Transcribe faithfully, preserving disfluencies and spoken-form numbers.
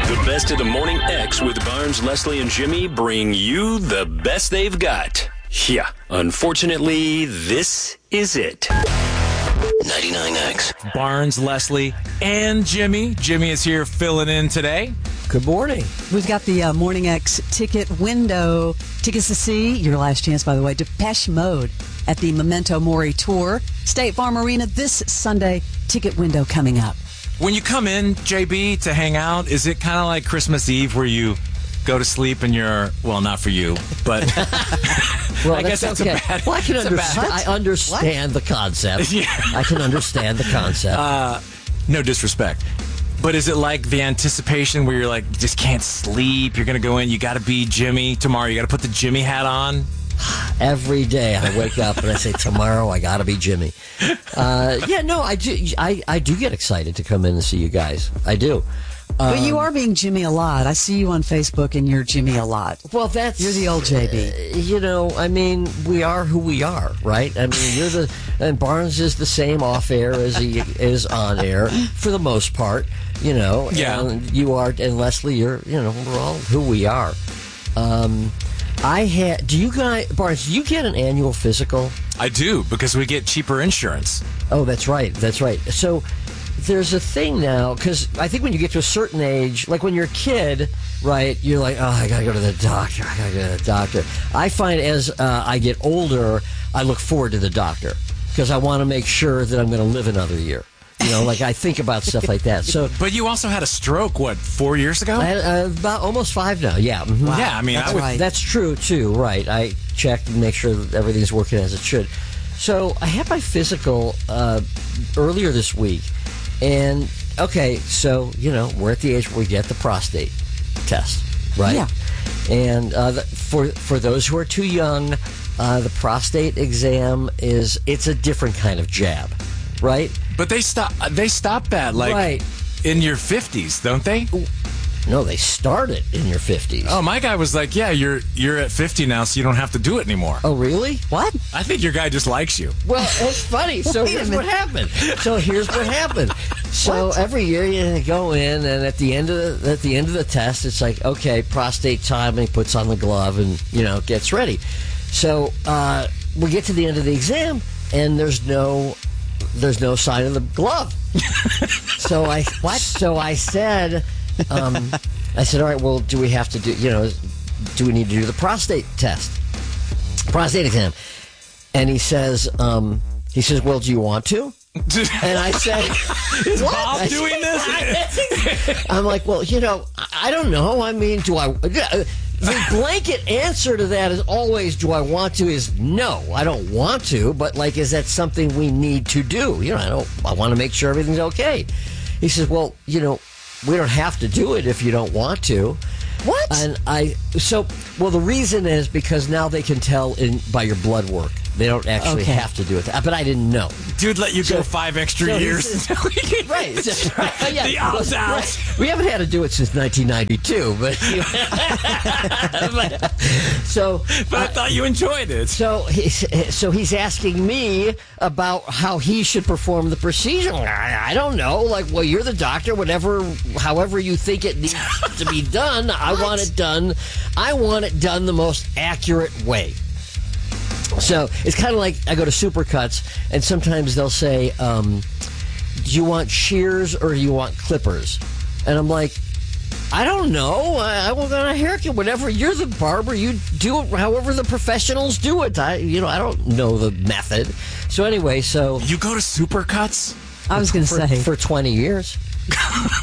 The best of the Morning X with Barnes, Leslie, and Jimmy bring you the best they've got. Yeah, unfortunately, this is it. ninety-nine X. Barnes, Leslie, and Jimmy. Jimmy is here filling in today. Good morning. We've got the uh, Morning X ticket window. Tickets to see, your last chance, by the way, Depeche Mode at the Memento Mori Tour. State Farm Arena this Sunday. Ticket window coming up. When you come in, J B, to hang out, is it kind of like Christmas Eve where you go to sleep and you're, well, not for you, but Well, I guess that's okay. a bad... Well, I can that's a understand. bad- I understand the concept. Yeah. I can understand the concept. Uh, no disrespect. But is it like the anticipation where you're like, you just can't sleep, you're going to go in, you got to be Jimmy tomorrow, you got to put the Jimmy hat on? Every day I wake up and I say, tomorrow I got to be Jimmy. Uh, yeah, no, I do, I, I do get excited to come in and see you guys. I do. But Um, you are being Jimmy a lot. I see you on Facebook and you're Jimmy a lot. Well, that's... You're the old J B. Uh, you know, I mean, we are who we are, right? I mean, you're the... And Barnes is the same off-air as he is on-air, for the most part, you know. Yeah. And you are... And Leslie, you're... You know, we're all who we are. Um, I had... Do you guys... Barnes, do you get an annual physical? I do, because we get cheaper insurance. Oh, that's right. That's right. So... There's a thing now, because I think when you get to a certain age, like when you're a kid, right, you're like, oh, I got to go to the doctor. I got to go to the doctor. I find as uh, I get older, I look forward to the doctor because I want to make sure that I'm going to live another year. You know, like I think about stuff like that. So, But you also had a stroke, what, four years ago? I had, uh, about almost five now, yeah. Mhm. Wow. Yeah, I mean, That's I would... right. That's true, too, right. I checked and make sure that everything's working as it should. So I had my physical uh, earlier this week. And, okay, so, you know, we're at the age where we get the prostate test, right? Yeah. And uh, the, for for those who are too young, uh, the prostate exam is, it's a different kind of jab, right? But they stop. They stop that like Right. in your fifties, don't they? No, they start it in your fifties. Oh, my guy was like, "Yeah, you're you're at fifty now, so you don't have to do it anymore." Oh, really? What? I think your guy just likes you. Well, it's funny. So Wait a here's what minute. happened. So here's what happened. So every year you go in, and at the end of the, at the end of the test, it's like, okay, prostate time, and he puts on the glove, and you know gets ready. So uh, we get to the end of the exam, and there's no there's no sign of the glove. So I what? So I said, um, I said, all right, well, do we have to do you know, do we need to do the prostate test, prostate exam? And he says, um, he says, well, do you want to? And I said, Is what? Bob I doing said, this? I'm like, well, you know, I I don't know. I mean, do I... The blanket answer to that is always, do I want to, is no, I don't want to, but, like, is that something we need to do? You know, I don't, I want to make sure everything's okay. He says, well, you know, we don't have to do it if you don't want to. What? And I, so, well, the reason is because now they can tell in by your blood work. They don't actually Okay. have to do it. But I didn't know. Dude, let you So- go five extra so years. he's- right. So- right, yeah. The opt out. Right. We haven't had to do it since nineteen ninety-two, but, but so But I thought you enjoyed it. so he's so he's asking me about how he should perform the procedure. I, I don't know. Like, well, you're the doctor. Whatever, however you think it needs to be done, I want it done. I want it done the most accurate way. So it's kind of like I go to Supercuts, and sometimes they'll say, um, "Do you want shears or do you want clippers?" And I'm like, I don't know. I, I want a haircut. Whatever. You're the barber. You do it however the professionals do it. I, you know, I don't know the method. So anyway, so You go to Supercuts? I was going to for, say. for twenty years.